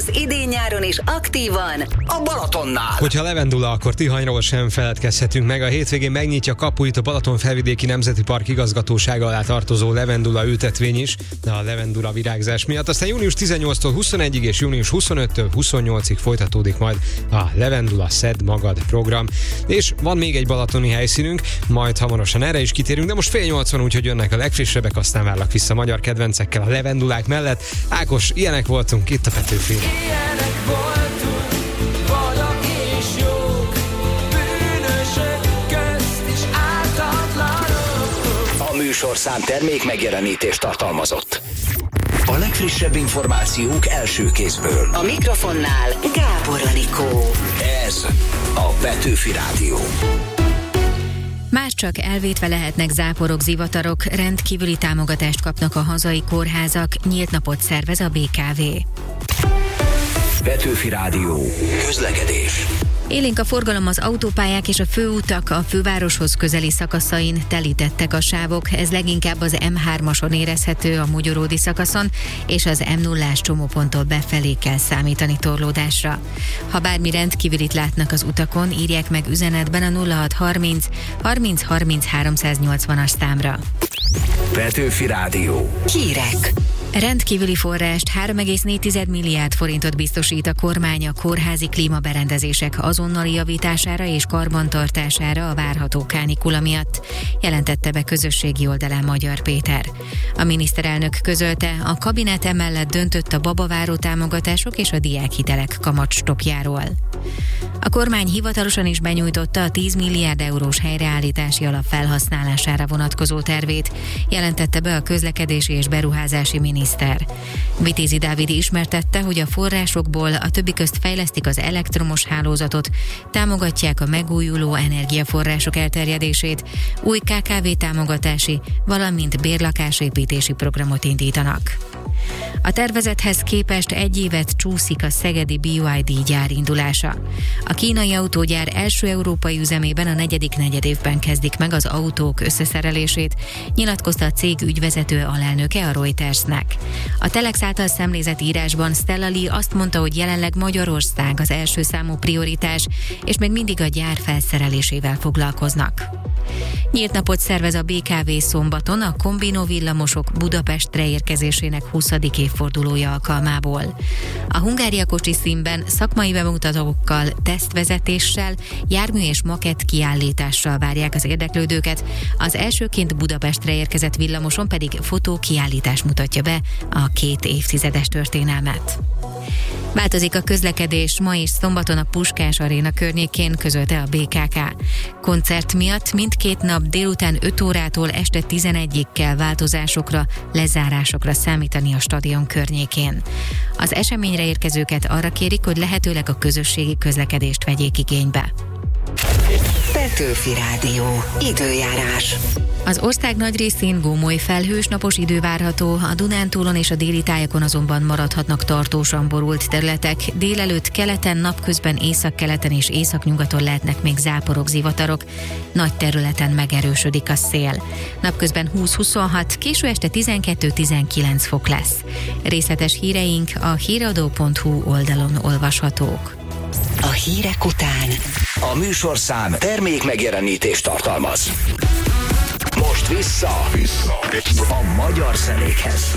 az idén-nyáron is aktívan a Balatonnál. Hogyha levendula, akkor Tihanyról sem feledkezhetünk meg. A hétvégén megnyitja kapuit a Balaton felvidéki nemzeti park igazgatósága alá tartozó levendula ültetvény is, a levendula virágzás miatt. Aztán június 18-tól 21-ig és június 25-től 28-ig folytatódik majd a Levendula Szedd Magad program. És van még egy balatoni helyszínünk, majd hamarosan erre is kitérünk, de most 7:80, úgyhogy jönnek a legfrissebek, aztán várlak vissza magyar kedvencekkel a levendulák mellett. Ákos, ilyenek voltunk itt a Petőfin. Ilyenek voltunk, vadak és jók, bűnösök közt is ártatlanok. A műsorszám termék megjelenítést tartalmazott. A legfrissebb információk első kézből. a mikrofonnál Gábor Anikó. Ez a Petőfi Rádió. Már csak elvétve lehetnek záporok, zivatarok, rendkívüli támogatást kapnak a hazai kórházak, nyílt napot szervez a BKV. Petőfi Rádió. Közlekedés. Élénk a forgalom az autópályák és a főutak a fővároshoz közeli szakaszain, telítettek a sávok, ez leginkább az M3-ason érezhető a Mogyoródi szakaszon, és az M0-ás csomóponttól befelé kell számítani torlódásra. Ha bármi rendkívülit látnak az utakon, írják meg üzenetben a 0630 30 30 380-as számra. Petőfi Rádió. Hírek. Rendkívüli forrást 3,4 milliárd forintot biztosít a kormány a kórházi klímaberendezések azonnali javítására és karbantartására a várható kánikula miatt, jelentette be közösségi oldalán Magyar Péter. A miniszterelnök közölte, a kabinet emellett döntött a babaváró támogatások és a diákhitelek kamatstoppjáról. A kormány hivatalosan is benyújtotta a 10 milliárd eurós helyreállítási alap felhasználására vonatkozó tervét, jelentette be a közlekedési és beruházási miniszter. Vitézi Dávid ismertette, hogy a forrásokból a többi közt fejlesztik az elektromos hálózatot, támogatják a megújuló energiaforrások elterjedését, új KKV támogatási, valamint bérlakásépítési programot indítanak. A tervezethez képest egy évet csúszik a szegedi BYD gyár indulása. A kínai autógyár első európai üzemében a negyedik negyedévben kezdik meg az autók összeszerelését, nyilatkozta a cég ügyvezető alelnöke a Reutersnek. A Telex által szemlézett írásban Stella Lee azt mondta, hogy jelenleg Magyarország az első számú prioritás, és még mindig a gyár felszerelésével foglalkoznak. Nyílt napot szervez a BKV szombaton a kombinó villamosok Budapestre érkezésének 20. évfordulója alkalmából. A Hungária kocsi színben szakmai bemutatókkal, tesztvezetéssel, jármű és makett kiállítással várják az érdeklődőket, az elsőként Budapestre érkezett villamoson pedig fotókiállítás mutatja be a 2 évtizedes történelmet. Változik a közlekedés, ma és szombaton a Puskás Aréna környékén, közölte a BKK. Koncert miatt mindkét nap délután 5 órától este 11-ig kell változásokra, lezárásokra számítani a stadion környékén. Az eseményre érkezőket arra kérik, hogy lehetőleg a közösségi közlekedést vegyék igénybe. Petőfi Rádió. Időjárás. Az ország nagy részén gómoly felhős napos idő várható, a Dunántúlon és a déli tájakon azonban maradhatnak tartósan borult területek. Délelőtt keleten, napközben északkeleten és északnyugaton lehetnek még záporok, zivatarok. Nagy területen megerősödik a szél. Napközben 20-26, késő este 12-19 fok lesz. Részletes híreink a híradó.hu oldalon olvashatók. A hírek után A műsorszám termék megjelenítést tartalmaz. Most vissza a magyar zenékhez.